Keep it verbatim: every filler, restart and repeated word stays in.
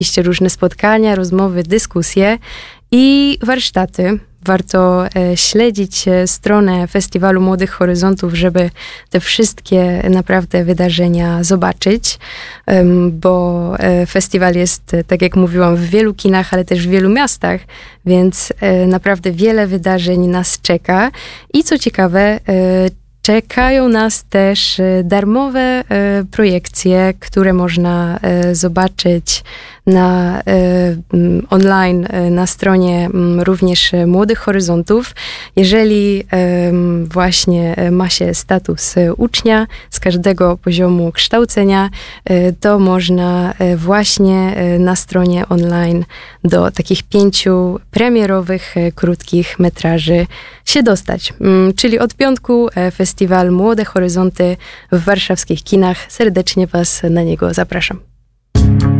oczywiście różne spotkania, rozmowy, dyskusje i warsztaty. Warto śledzić stronę Festiwalu Młodych Horyzontów, żeby te wszystkie naprawdę wydarzenia zobaczyć, bo festiwal jest, tak jak mówiłam, w wielu kinach, ale też w wielu miastach, więc naprawdę wiele wydarzeń nas czeka. I co ciekawe, czekają nas też darmowe projekcje, które można zobaczyć na online, na stronie również Młodych Horyzontów. Jeżeli właśnie ma się status ucznia z każdego poziomu kształcenia, to można właśnie na stronie online do takich pięciu premierowych, krótkich metraży się dostać. Czyli od piątku festiwal Młode Horyzonty w warszawskich kinach. Serdecznie Was na niego zapraszam.